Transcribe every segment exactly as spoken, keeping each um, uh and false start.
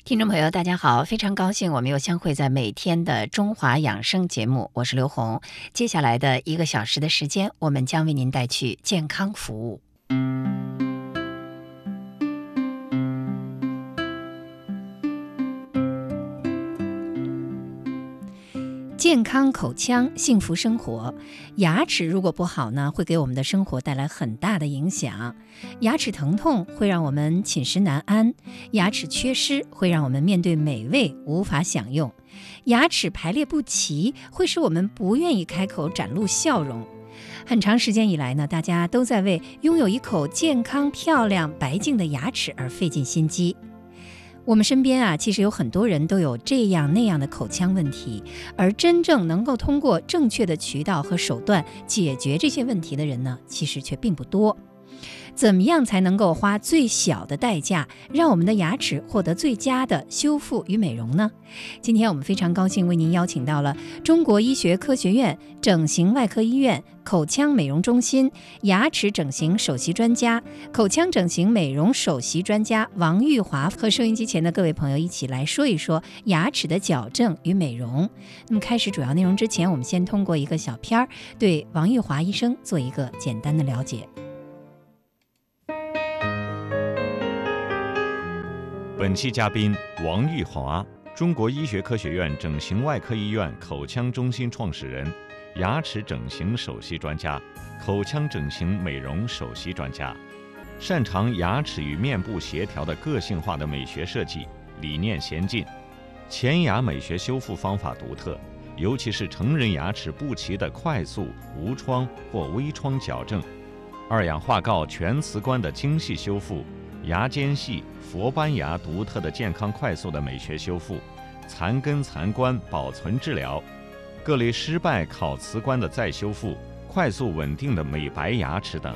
听众朋友大家好，非常高兴我们又相会在每天的中华养生节目，我是刘红。接下来的一个小时的时间，我们将为您带去健康服务。健康口腔，幸福生活。牙齿如果不好呢，会给我们的生活带来很大的影响。牙齿疼痛会让我们寝食难安，牙齿缺失会让我们面对美味无法享用，牙齿排列不齐会使我们不愿意开口展露笑容。很长时间以来呢，大家都在为拥有一口健康、漂亮、白净的牙齿而费尽心机。我们身边啊，其实有很多人都有这样那样的口腔问题，而真正能够通过正确的渠道和手段解决这些问题的人呢，其实却并不多。怎么样才能够花最小的代价，让我们的牙齿获得最佳的修复与美容呢？今天我们非常高兴为您邀请到了中国医学科学院整形外科医院口腔美容中心牙齿整形首席专家、口腔整形美容首席专家王玉华，和收音机前的各位朋友一起来说一说牙齿的矫正与美容。那么开始主要内容之前，我们先通过一个小片儿对王玉华医生做一个简单的了解。 本期嘉宾王玉华，中国医学科学院整形外科医院口腔中心创始人，牙齿整形首席专家，口腔整形美容首席专家，擅长牙齿与面部协调的个性化的美学设计，理念先进，前牙美学修复方法独特，尤其是成人牙齿不齐的快速无创或微创矫正，二氧化锆全瓷冠的精细修复，牙间隙佛斑牙独特的健康快速的美学修复，残根残冠保存治疗，各类失败烤瓷冠的再修复，快速稳定的美白牙齿等。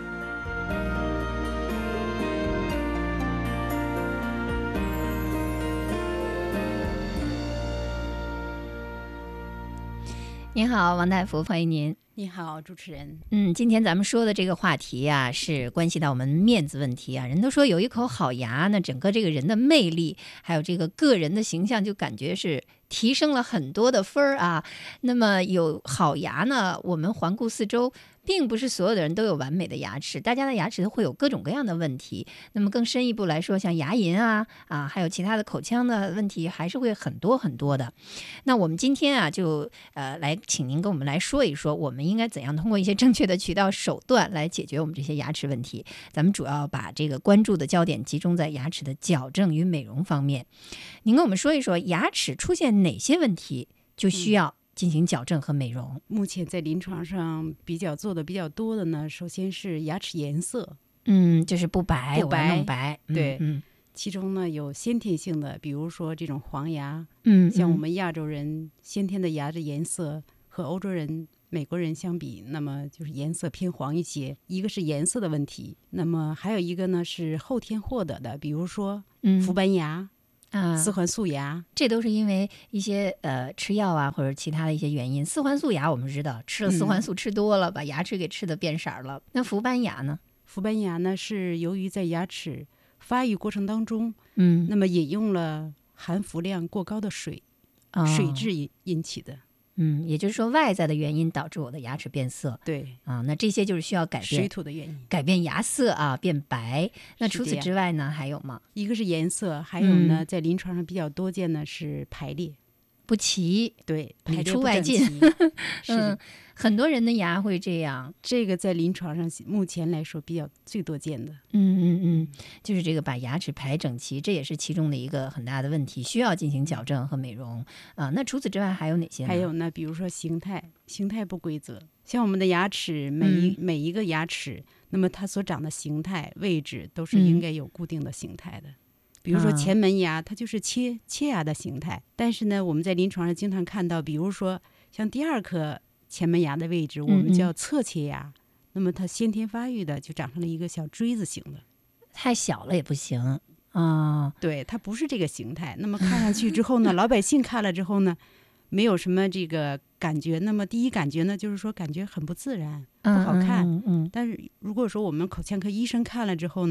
您好，王大夫，欢迎您。 你好，主持人。 嗯，今天咱们说的这个话题啊，是关系到我们面子问题啊。人都说有一口好牙，那整个这个人的魅力，还有这个个人的形象，就感觉是提升了很多的分儿啊。那么有好牙呢，我们环顾四周，并不是所有的人都有完美的牙齿，大家的牙齿都会有各种各样的问题。那么更深一步来说，像牙龈啊啊，还有其他的口腔的问题，还是会很多很多的。那我们今天啊，就呃来请您跟我们来说一说，我们应该怎样通过一些正确的渠道手段来解决我们这些牙齿问题。咱们主要把这个关注的焦点集中在牙齿的矫正与美容方面。您跟我们说一说，牙齿出现哪些问题就需要进行矫正和美容？ 目前在临床上比较做的比较多的呢，首先是牙齿颜色， 嗯，就是不白， 不白， 弄白， 对， 嗯， 其中呢有先天性的，比如说这种黄牙， 嗯， 像我们亚洲人先天的牙的颜色和欧洲人、美国人相比，那么就是颜色偏黄一些，一个是颜色的问题，那么还有一个呢是后天获得的，比如说氟斑牙。啊，四环素牙， 这都是因为一些呃吃药啊或者其他的一些原因。四环素牙我们知道，吃了四环素吃多了，嗯、把牙齿给吃的变色了。那氟斑牙呢？ 氟斑牙呢是由于在牙齿发育过程当中， 嗯， 那么饮用了含氟量过高的水，哦、水质引引起的。 嗯，也就是说外在的原因导致我的牙齿变色。 对啊，那这些就是需要改变水土的原因， 改变牙色啊，变白。那除此之外呢，还有吗？ 一个是颜色，还有呢，嗯、在临床上比较多见的是排列不齐， 对， 里出外进。嗯，很多人的牙会这样。 这个在临床上目前来说比较最多见的。 嗯嗯嗯，就是这个把牙齿排整齐，这也是其中的一个很大的问题，需要进行矫正和美容啊。那除此之外还有哪些呢？ 还有呢，比如说形态，形态不规则。像我们的牙齿，每一、嗯、每一个牙齿，那么它所长的形态位置都是应该有固定的形态的。嗯，比如说前门牙，它就是切切牙的形态，但是呢，我们在临床上经常看到，比如说像第二颗前门牙的位置，我们叫侧切牙，嗯嗯，那么它先天发育的就长成了一个小锥子形的， 太小了也不行啊。 对，它不是这个形态。那么看上去之后呢，老百姓看了之后呢，没有什么这个感觉。那么第一感觉呢，就是说感觉很不自然，不好看。 嗯嗯嗯， 但是如果说我们口腔科医生看了之后呢，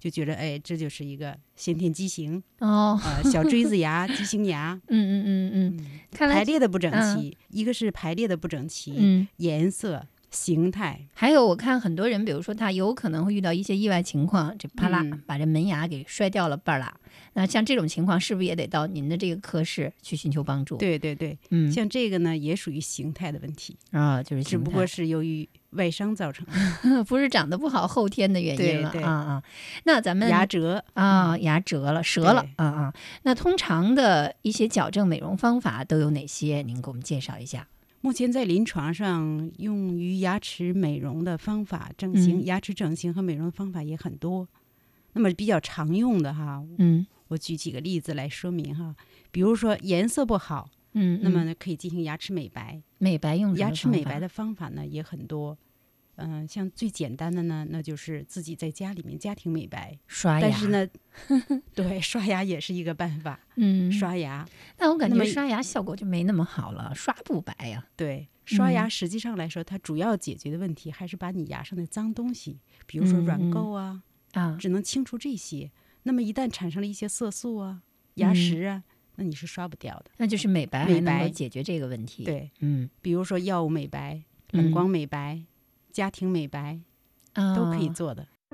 就觉得哎，这就是一个先天畸形哦， 呃，小锥子牙、畸形牙。 嗯嗯嗯嗯，看来排列的不整齐， 嗯、 一个是排列的不整齐， 嗯， 颜色、形态， 还有我看很多人，比如说他有可能会遇到一些意外情况，这啪啦、 嗯、 把这门牙给摔掉了，半啦。那像这种情况，是不是也得到您的这个科室去寻求帮助？ 对对对， 嗯， 像这个呢，也属于形态的问题啊，就是只不过是由于外伤造成的， 不是长得不好，后天的原因了。 对对啊啊，那咱们牙折啊，牙折了，折了啊啊。那通常的一些矫正美容方法都有哪些？您给我们介绍一下。 目前在临床上用于牙齿美容的方法，整形、 嗯、 牙齿整形和美容的方法也很多。那么比较常用的哈， 嗯， 我举几个例子来说明哈。比如说颜色不好， 嗯， 那么呢可以进行牙齿美白。 美白用牙齿美白的方法呢也很多。嗯、呃，像最简单的呢，那就是自己在家里面家庭美白， 刷牙。 但是呢，对，刷牙也是一个办法。 嗯， 刷牙。 但我感觉刷牙效果就没那么好了，刷不白呀、啊。 对，刷牙实际上来说，它主要解决的问题还是把你牙上的脏东西，比如说软垢啊， 嗯、啊， 只能清除这些。那么一旦产生了一些色素啊、牙石啊，嗯、那你是刷不掉的。 那就是美白还能够解决这个问题。 对， 嗯， 比如说药物美白、冷光美白。嗯，家庭美白都可以做的、 哦。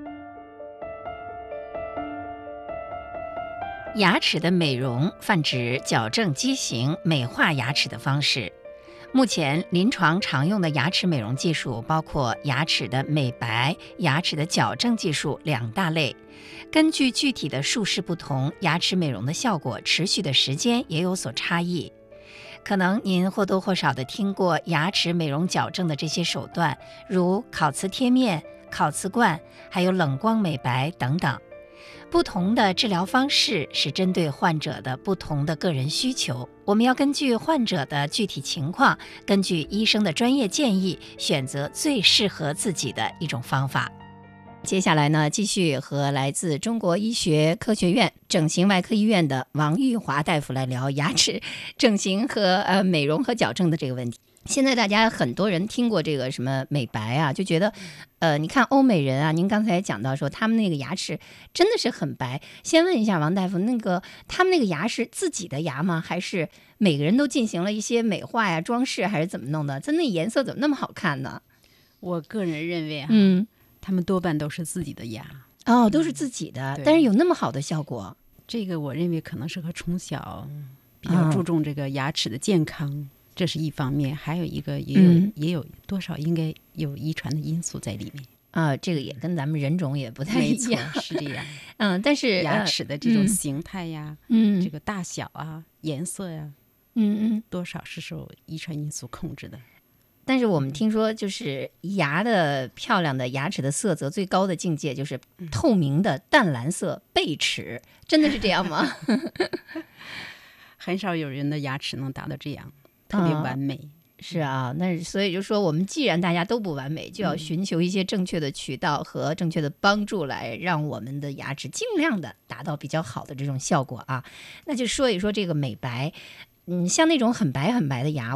牙齿的美容泛指矫正畸形、美化牙齿的方式。目前临床常用的牙齿美容技术包括牙齿的美白、牙齿的矫正技术两大类。根据具体的术式不同，牙齿美容的效果持续的时间也有所差异。可能您或多或少的听过牙齿美容矫正的这些手段，如烤瓷贴面、烤瓷冠，还有冷光美白等等。不同的治疗方式是针对患者的不同的个人需求，我们要根据患者的具体情况，根据医生的专业建议，选择最适合自己的一种方法。接下来呢，继续和来自中国医学科学院整形外科医院的王玉华大夫来聊牙齿整形和呃美容和矫正的这个问题。现在大家很多人听过这个什么美白啊，就觉得，呃，你看欧美人啊，您刚才讲到说他们那个牙齿真的是很白。先问一下王大夫，那个他们那个牙是自己的牙吗？还是每个人都进行了一些美化呀、装饰，还是怎么弄的？真的颜色怎么那么好看呢？ 我个人认为啊， 嗯， 他们多半都是自己的牙。 哦，都是自己的， 嗯、 但是有那么好的效果？ 这个我认为可能是和从小比较注重这个牙齿的健康。哦，这是一方面，还有一个也有、嗯、也有多少应该有遗传的因素在里面啊，这个也跟咱们人种也不太一样， 是这样。 嗯，但是牙齿的这种形态呀， 嗯， 这个大小啊、颜色呀， 嗯嗯， 多少是受遗传因素控制的。 但是我们听说，就是牙的漂亮的牙齿的色泽最高的境界就是透明的淡蓝色贝齿，真的是这样吗？ 很少有人的牙齿能达到这样。特别完美、 嗯、是啊，那所以就说我们既然大家都不完美，就要寻求一些正确的渠道和正确的帮助，来让我们的牙齿尽量的达到比较好的这种效果啊。那就说一说这个美白，嗯，像那种很白很白的牙，